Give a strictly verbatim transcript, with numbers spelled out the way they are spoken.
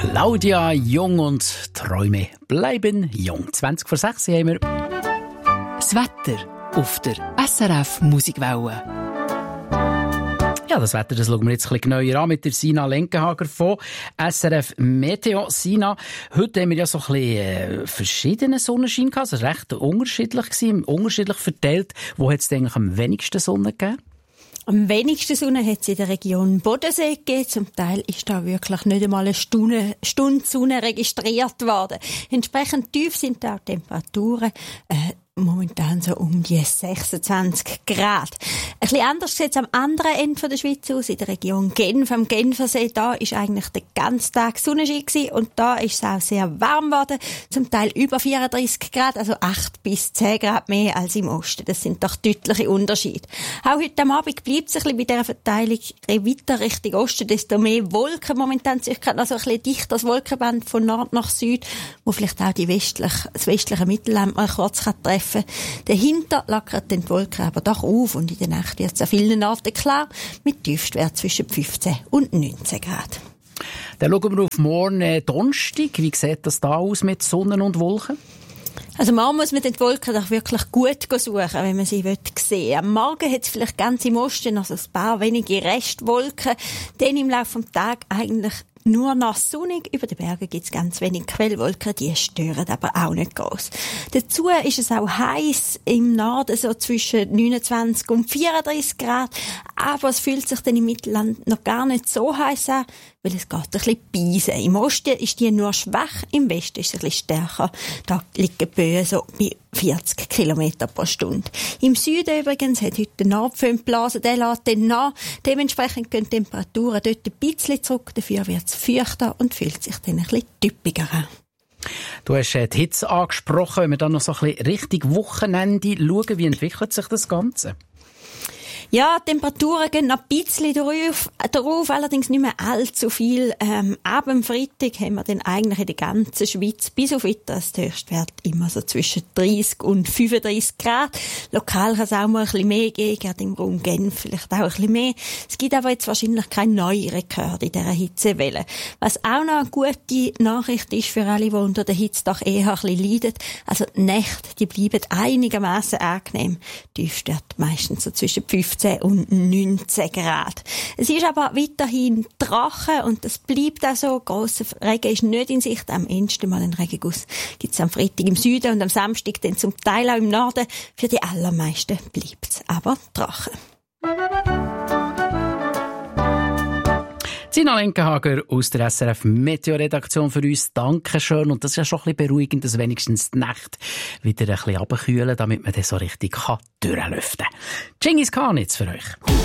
Claudia Jung und Träume bleiben jung. zwanzig vor sechs haben wir. Das Wetter auf der S R F Musikwelle. Ja, das Wetter, das schauen wir jetzt ein bisschen genauer an mit der Sina Lenkenhager von S R F Meteo. Sina, heute haben wir ja so ein bisschen äh, verschiedene Sonnenschein gehabt. Es war recht unterschiedlich gewesen, unterschiedlich verteilt. Wo hat es eigentlich am wenigsten Sonne gegeben? Am wenigsten Sonne hat es in der Region Bodensee gegeben. Zum Teil ist da wirklich nicht einmal eine Stunde, Stunde Sonne registriert worden. Entsprechend tief sind da die Temperaturen äh, momentan so um die sechsundzwanzig Grad. Ein bisschen anders sieht es am anderen Ende der Schweiz aus, in der Region Genf, am Genfersee. Da ist eigentlich den ganzen Tag Sonnenschein gewesen und da ist es auch sehr warm geworden, zum Teil über vierunddreissig Grad, also acht bis zehn Grad mehr als im Osten. Das sind doch deutliche Unterschiede. Auch heute am Abend bleibt es ein bisschen bei dieser Verteilung weiter Richtung Osten, desto mehr Wolken momentan. Ich kann also ein bisschen dichter das Wolkenband von Nord nach Süd, wo vielleicht auch die westliche, das westliche Mittelland mal kurz kann treffen. Dahinter lockert die Wolken aber doch auf und in der Nacht wird es an vielen Orten klar, mit Tiefstwert zwischen fünfzehn und neunzehn Grad. Dann schauen wir auf morgen äh, Donnerstag. Wie sieht das da aus mit Sonne und Wolken? Also morgen muss man die Wolken doch wirklich gut suchen, wenn man sie sehen will. Am Morgen hat es vielleicht ganz im Osten also ein paar wenige Restwolken. Dann im Laufe des Tages eigentlich nur noch sonnig. Über den Bergen gibt es ganz wenig Quellwolken, die stören aber auch nicht gross. Dazu ist es auch heiß im Norden, so zwischen neunundzwanzig und vierunddreissig Grad. Aber es fühlt sich dann im Mittelland noch gar nicht so heiß an, weil es geht ein bisschen beisen. Im Osten ist die nur schwach, im Westen ist es ein bisschen stärker. Da liegen die Böen so bei vierzig Kilometer pro Stunde. Im Süden übrigens hat heute der Nordföhn geblasen, der lässt dann nach. Dementsprechend gehen die Temperaturen dort ein bisschen zurück, dafür wird es feuchter und fühlt sich dann ein bisschen typischer an. Du hast äh, die Hitze angesprochen, wenn wir dann noch so ein bisschen Richtung Wochenende schauen, wie entwickelt sich das Ganze? Ja, die Temperaturen gehen noch ein bisschen darauf, darauf allerdings nicht mehr allzu viel. Ähm, ab dem Freitag haben wir dann eigentlich in der ganzen Schweiz bis auf Wetter der Höchstwert immer so zwischen dreißig und fünfunddreissig Grad. Lokal kann es auch mal ein bisschen mehr geben, gerade im Raum Genf vielleicht auch ein bisschen mehr. Es gibt aber jetzt wahrscheinlich keinen neuen Rekord in dieser Hitzewelle. Was auch noch eine gute Nachricht ist für alle, die unter der Hitze doch eher ein bisschen leiden. Also die Nächte, die bleiben einigermaßen angenehm. Tiefstwert meistens so zwischen fünfzehn und neunzehn Grad. Es ist aber weiterhin trocken und das bleibt auch so. Grosser Regen ist nicht in Sicht. Am ehesten mal einen Regenguss gibt es am Freitag im Süden und am Samstag dann zum Teil auch im Norden. Für die allermeisten bleibt es aber trocken. Sina Lenkenhager aus der S R F Meteo-Redaktion für uns. Dankeschön. Und das ist ja schon ein bisschen beruhigend, dass wenigstens die Nacht wieder ein bisschen runterkühlen, damit man dann so richtig durchlüften kann. Genghis Khan jetzt für euch.